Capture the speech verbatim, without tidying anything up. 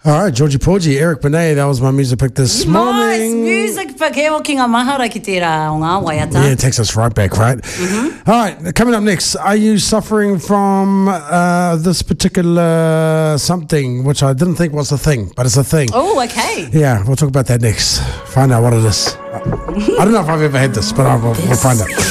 All right, Georgie Porgy, Eric Benet, that was my music pick this Nice morning. music pick. He o ki ngā mahara ki tērā o ngā waiata. Yeah, it takes us right back, right? Mm-hmm. All right, coming up next, are you suffering from uh, this particular something, which I didn't think was a thing, but it's a thing? Oh, okay. Yeah, we'll talk about that next. Find out what it is. I don't know if I've ever had this, but I will, we'll find out.